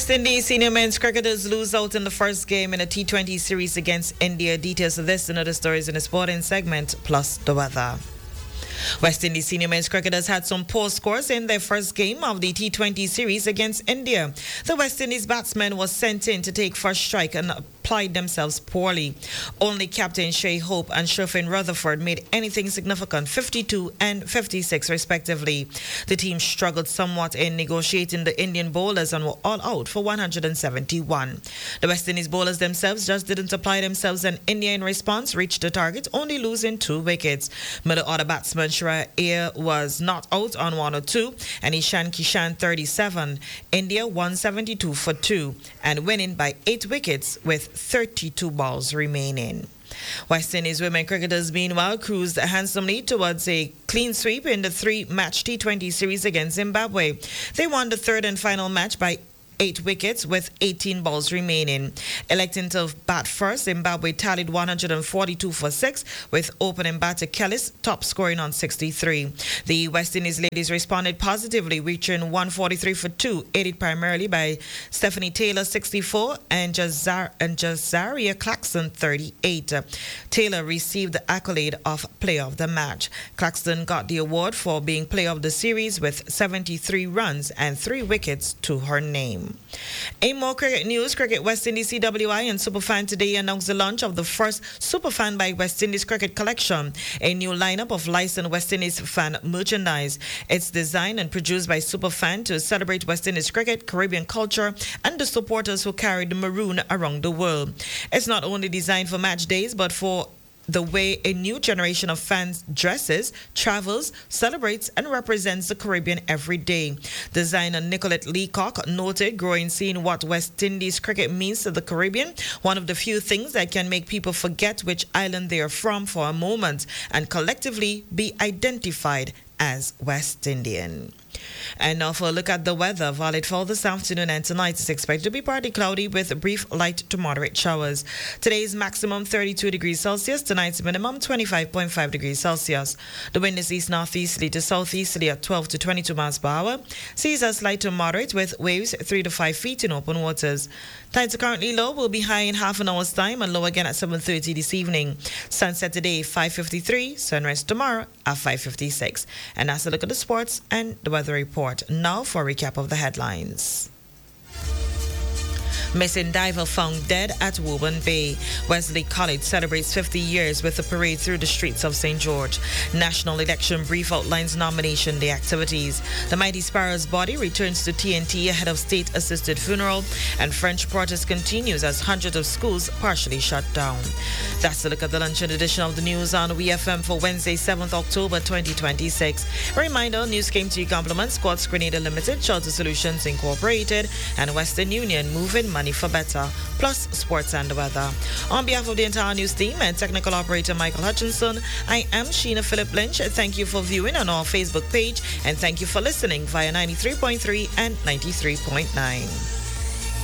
West Indies senior men's cricketers lose out in the first game in a T20 series against India. Details of this and other stories in the sporting segment, plus the weather. West Indies senior men's cricketers had some poor scores in their first game of the T20 series against India. The West Indies batsman was sent in to take first strike and applied themselves poorly. Only captain Shai Hope and Sherfin Rutherford made anything significant, 52 and 56 respectively. The team struggled somewhat in negotiating the Indian bowlers and were all out for 171. The West Indies bowlers themselves just didn't apply themselves, and India in response reached the target, only losing 2 wickets. Middle order batsman Shreyas Iyer was not out on 102 and Ishan Kishan 37. India 172 for 2 and winning by 8 wickets with 32 balls remaining. West Indies women cricketers meanwhile cruised handsomely towards a clean sweep in the 3-match T20 series against Zimbabwe. They won the third and final match by 8 wickets with 18 balls remaining. Electing to bat first, Zimbabwe tallied 142 for 6 with opening batter Kellis top scoring on 63. The West Indies ladies responded positively, reaching 143 for 2, aided primarily by Stephanie Taylor 64 and Jazaria Claxton 38. Taylor received the accolade of Player of the Match. Claxton got the award for being Player of the Series with 73 runs and 3 wickets to her name. In more cricket news, Cricket West Indies CWI and Superfan today announced the launch of the first Superfan by West Indies Cricket collection, a new lineup of licensed West Indies fan merchandise. It's designed and produced by Superfan to celebrate West Indies cricket, Caribbean culture, and the supporters who carry the maroon around the world. It's not only designed for match days, but for the way a new generation of fans dresses, travels, celebrates, and represents the Caribbean every day. Designer Nicolette Leacock noted, growing seeing what West Indies cricket means to the Caribbean, one of the few things that can make people forget which island they are from for a moment and collectively be identified as West Indian. And now for a look at the weather. Valid for this afternoon and tonight is expected to be partly cloudy with brief light to moderate showers. Today's maximum 32 degrees Celsius. Tonight's minimum 25.5 degrees Celsius. The wind is east-northeasterly to southeasterly at 12 to 22 miles per hour. Seas are slight to moderate with waves 3 to 5 feet in open waters. Tides are currently low, will be high in half an hour's time and low again at 7:30 this evening. Sunset today 5:53, sunrise tomorrow at 5:56. And that's a look at the sports and the weather report. Now for a recap of the headlines. Missing diver found dead at Woburn Bay. Wesley College celebrates 50 years with a parade through the streets of St. George. National election brief outlines nomination day activities. The Mighty Sparrows body returns to TNT ahead of state-assisted funeral. And French protest continues as hundreds of schools partially shut down. That's a look at the luncheon edition of the news on WeFM for Wednesday, 7th October 2026. A reminder, news came to you compliments Quartz Grenada Limited, Shelter Solutions Incorporated, and Western Union, moving money for better, plus sports and the weather. On behalf of the entire news team and technical operator Michael Hutchinson, I am Sheena Philip Lynch. Thank you for viewing on our Facebook page and thank you for listening via 93.3 and 93.9.